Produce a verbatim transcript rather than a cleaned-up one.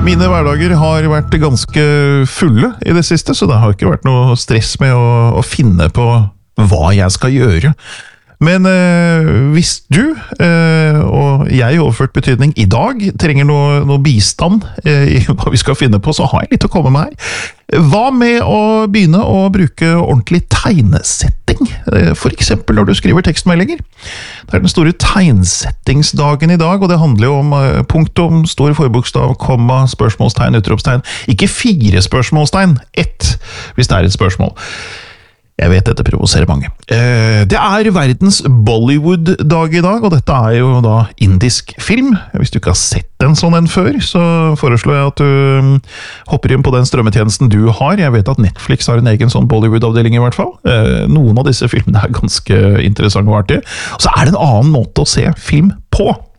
Mine hverdager har vært ganske fulle i det siste, så det har ikke vært noe stress med å, å finne på hva jeg skal gjøre. Men eh, hvis du, eh, og jeg i overført betydning i dag, trenger noe, noe bistand eh, i hva vi skal finne på, så har jeg litt å komme med her. Hva med å begynne å bruke ordentlig tegnesetting? Eh, for eksempel når du skriver tekstmeldinger. Det er den store tegnsettingsdagen i dag, og det handler jo om eh, punktum, stor forbokstav, komma, spørsmålstegn, utropstegn. Ikke fire spørsmålstegn, ett, hvis det er et spørsmål. Jeg vet dette provoserer mange. Eh, det er verdens Bollywood-dag i dag, og dette er jo da indisk film. Hvis du ikke har sett en sånn en før, så foreslår jeg at du hopper inn på den strømmetjenesten du har. Jeg vet at Netflix har en egen sånn Bollywood-avdeling i hvert fall. Eh, noen av disse filmene er ganske interessante og artige. Og så er det en annen måte å se film på.